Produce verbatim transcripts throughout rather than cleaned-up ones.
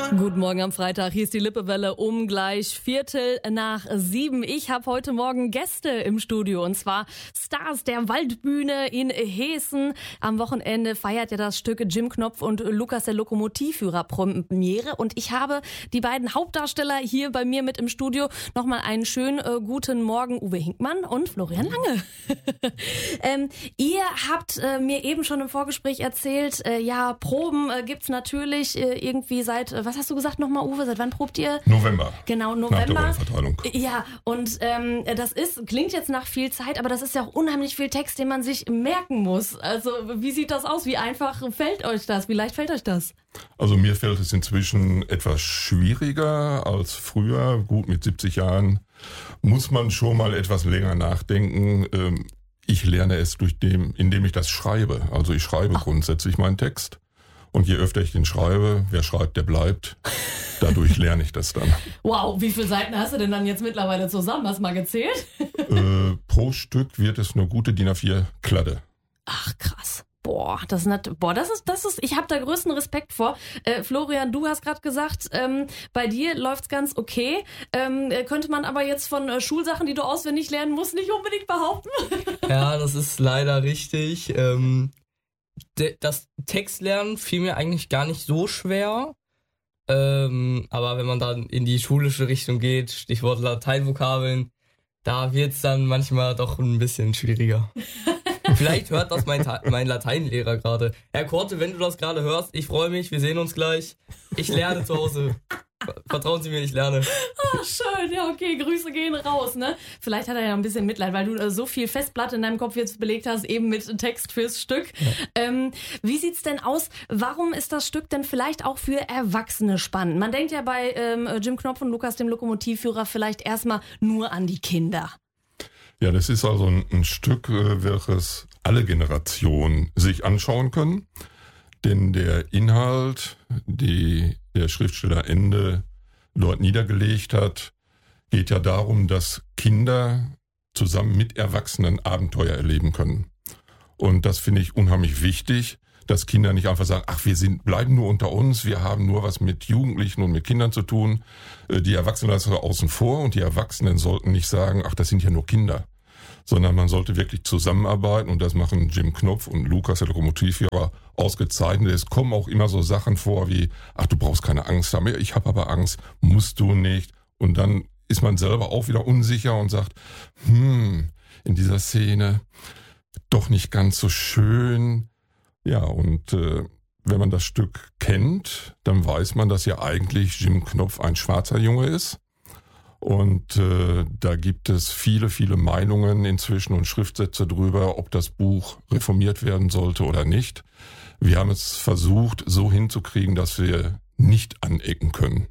Guten Morgen am Freitag, hier ist die Lippewelle um gleich Viertel nach sieben. Ich habe heute Morgen Gäste im Studio und zwar Stars der Waldbühne in Hessen. Am Wochenende feiert ja das Stück Jim Knopf und Lukas der Lokomotivführer Premiere und ich habe die beiden Hauptdarsteller hier bei mir mit im Studio. Nochmal einen schönen äh, guten Morgen, Uwe Hinkmann und Florian Lange. ähm, ihr habt äh, mir eben schon im Vorgespräch erzählt, äh, ja, Proben äh, gibt's natürlich äh, irgendwie seit, äh, was hast du gesagt nochmal, Uwe, seit wann probt ihr? November. Genau, November. Nach der Rollenverteilung. Ja, und ähm, das ist, klingt jetzt nach viel Zeit, aber das ist ja auch unheimlich viel Text, den man sich merken muss. Also wie sieht das aus? Wie einfach fällt euch das? Wie leicht fällt euch das? Also mir fällt es inzwischen etwas schwieriger als früher. Gut, mit siebzig Jahren muss man schon mal etwas länger nachdenken. Ähm, ich lerne es durch dem, indem ich das schreibe. Also ich schreibe Ach. grundsätzlich meinen Text. Und je öfter ich den schreibe, wer schreibt, der bleibt. Dadurch lerne ich das dann. Wow, wie viele Seiten hast du denn dann jetzt mittlerweile zusammen? Hast du mal gezählt? äh, pro Stück wird es eine gute D I N A vier Kladde. Ach, krass. Boah, das ist nicht, boah, das ist, das ist, ich habe da größten Respekt vor. Äh, Florian, du hast gerade gesagt, ähm, bei dir läuft's ganz okay. Ähm, könnte man aber jetzt von äh, Schulsachen, die du auswendig lernen musst, nicht unbedingt behaupten? Ja, das ist leider richtig. Ähm, de, das Textlernen fiel mir eigentlich gar nicht so schwer. Ähm, aber wenn man dann in die schulische Richtung geht, Stichwort Lateinvokabeln, da wird's dann manchmal doch ein bisschen schwieriger. Vielleicht hört das mein, mein Lateinlehrer gerade. Herr Korte, wenn du das gerade hörst, ich freue mich, wir sehen uns gleich. Ich lerne zu Hause. Vertrauen Sie mir, ich lerne. Ah, schön, ja, okay, Grüße gehen raus, ne? Vielleicht hat er ja ein bisschen Mitleid, weil du äh, so viel Festplatte in deinem Kopf jetzt belegt hast, eben mit Text fürs Stück. Ja. Ähm, wie sieht's denn aus? Warum ist das Stück denn vielleicht auch für Erwachsene spannend? Man denkt ja bei ähm, Jim Knopf und Lukas, dem Lokomotivführer, vielleicht erstmal nur an die Kinder. Ja, das ist also ein, ein Stück, welches alle Generationen sich anschauen können. Denn der Inhalt, die der Schriftsteller Ende dort niedergelegt hat, geht ja darum, dass Kinder zusammen mit Erwachsenen Abenteuer erleben können. Und das finde ich unheimlich wichtig, dass Kinder nicht einfach sagen, ach, wir sind, bleiben nur unter uns, wir haben nur was mit Jugendlichen und mit Kindern zu tun. Die Erwachsenen lassen wir außen vor und die Erwachsenen sollten nicht sagen, ach, das sind ja nur Kinder. Sondern man sollte wirklich zusammenarbeiten und das machen Jim Knopf und Lukas, der Lokomotivführer, ausgezeichnet. Es kommen auch immer so Sachen vor wie, ach, du brauchst keine Angst haben, ich habe aber Angst, musst du nicht. Und dann ist man selber auch wieder unsicher und sagt, hm, in dieser Szene doch nicht ganz so schön. Ja, und äh, wenn man das Stück kennt, dann weiß man, dass ja eigentlich Jim Knopf ein schwarzer Junge ist. Und äh, da gibt es viele, viele Meinungen inzwischen und Schriftsätze drüber, ob das Buch reformiert werden sollte oder nicht. Wir haben es versucht, so hinzukriegen, dass wir nicht anecken können.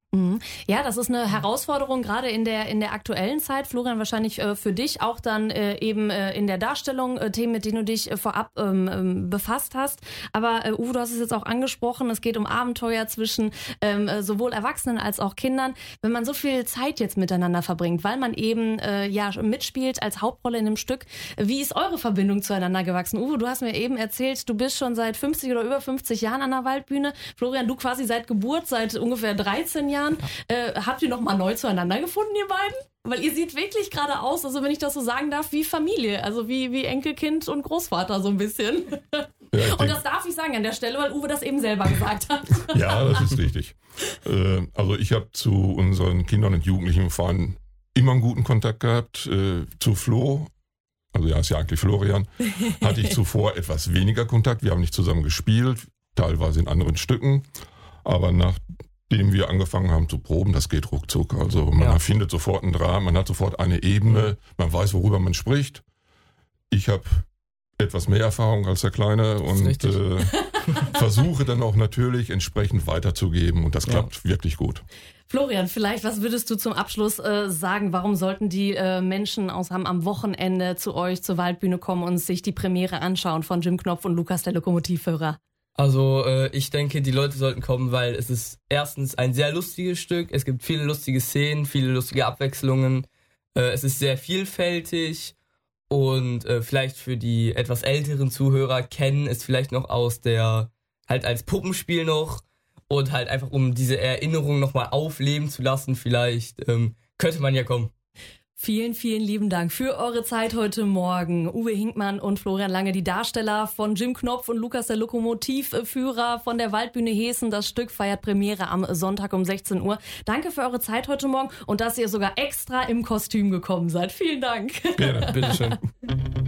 Ja, das ist eine Herausforderung, gerade in der in der aktuellen Zeit. Florian, wahrscheinlich äh, für dich auch dann äh, eben äh, in der Darstellung äh, Themen, mit denen du dich äh, vorab ähm, befasst hast. Aber äh, Uwe, du hast es jetzt auch angesprochen, es geht um Abenteuer zwischen ähm, sowohl Erwachsenen als auch Kindern. Wenn man so viel Zeit jetzt miteinander verbringt, weil man eben äh, ja mitspielt als Hauptrolle in einem Stück, wie ist eure Verbindung zueinander gewachsen? Uwe, du hast mir eben erzählt, du bist schon seit fünfzig oder über fünfzig Jahren an der Waldbühne. Florian, du quasi seit Geburt, seit ungefähr dreizehn Jahren. Äh, habt ihr noch mal neu zueinander gefunden, ihr beiden? Weil ihr seht wirklich gerade aus, also wenn ich das so sagen darf, wie Familie, also wie, wie Enkelkind und Großvater so ein bisschen. Ja, und das darf ich sagen an der Stelle, weil Uwe das eben selber gesagt hat. Ja, das ist richtig. Äh, also ich habe zu unseren Kindern und Jugendlichen im Verein immer einen guten Kontakt gehabt. Äh, zu Flo, also ja, ist ja eigentlich Florian, hatte ich zuvor etwas weniger Kontakt. Wir haben nicht zusammen gespielt, teilweise in anderen Stücken, aber nach dem wir angefangen haben zu proben, das geht ruckzuck. Also man ja. findet sofort einen Draht, man hat sofort eine Ebene, man weiß, worüber man spricht. Ich habe etwas mehr Erfahrung als der Kleine und äh, versuche dann auch natürlich entsprechend weiterzugeben und das ja. klappt wirklich gut. Florian, vielleicht, was würdest du zum Abschluss äh, sagen? Warum sollten die äh, Menschen aus Hamm am Wochenende zu euch zur Waldbühne kommen und sich die Premiere anschauen von Jim Knopf und Lukas, der Lokomotivführer? Also äh, ich denke, die Leute sollten kommen, weil es ist erstens ein sehr lustiges Stück. Es gibt viele lustige Szenen, viele lustige Abwechslungen. Äh, es ist sehr vielfältig und äh, vielleicht für die etwas älteren Zuhörer kennen es vielleicht noch aus der, halt als Puppenspiel noch. und halt einfach um diese Erinnerung nochmal aufleben zu lassen, vielleicht ähm, könnte man ja kommen. Vielen, vielen lieben Dank für eure Zeit heute Morgen. Uwe Hinkmann und Florian Lange, die Darsteller von Jim Knopf und Lukas der Lokomotivführer von der Waldbühne Heeßen. Das Stück feiert Premiere am Sonntag um sechzehn Uhr. Danke für eure Zeit heute Morgen und dass ihr sogar extra im Kostüm gekommen seid. Vielen Dank. Gerne, bitteschön.